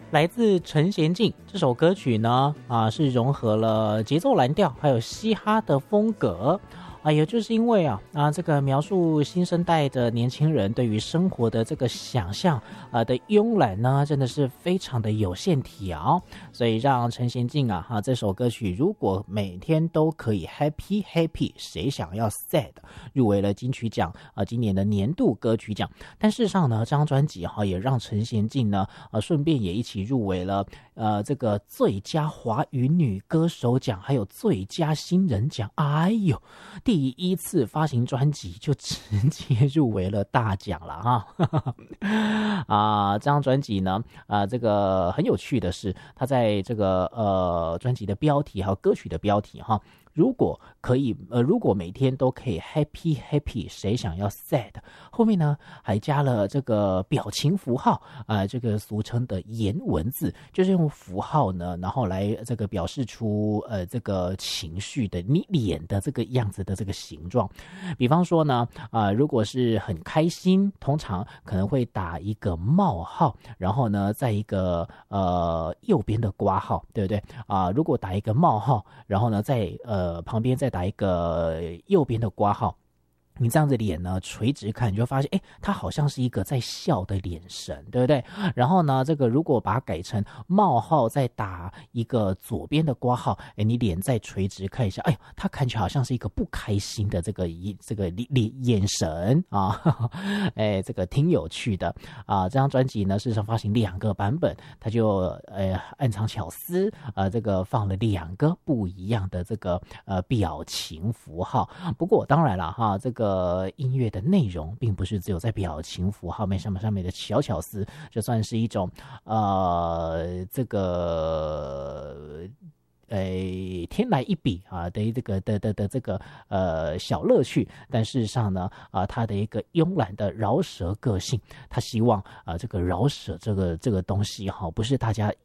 来自陈娴静这首歌曲呢，是融合了节奏蓝调还有嘻哈的风格。也就是因为这个描述新生代的年轻人对于生活的这个想象的慵懒呢，真的是非常的有线条，所以让陈娴静这首歌曲如果每天都可以 happy happy， 谁想要 sad， 入围了金曲奖今年的年度歌曲奖。但事实上呢，这张专辑也让陈娴静呢顺便也一起入围了这个最佳华语女歌手奖，还有最佳新人奖。哎呦，第一次发行专辑就直接入围了大奖了这张专辑呢这个很有趣的是，它在这个专辑的标题还有歌曲的标题如果可以如果每天都可以 happy happy， 谁想要 sad， 后面呢还加了这个表情符号这个俗称的颜文字，就是用符号呢然后来这个表示出这个情绪的你脸的这个样子的这个形状。比方说呢如果是很开心，通常可能会打一个冒号，然后呢在一个右边的括号，对不对如果打一个冒号，然后呢在旁边再打一个右边的括号，你这样子脸呢垂直看，你就发现它好像是一个在笑的眼神，对不对？然后呢这个如果把它改成冒号再打一个左边的括号，你脸再垂直看一下，它看起来好像是一个不开心的这个眼神这个挺有趣的这张专辑呢事实上发行2个版本，它就暗藏巧思这个放了2个不一样的这个表情符号。不过当然了这个音乐的内容并不是只有在表情符号上面的小巧思，这算是一种这个天来一笔的这个这个小乐趣。但事实上呢他的一个慵懒的饶舌个性，他希望这个饶舌这个东西不是大家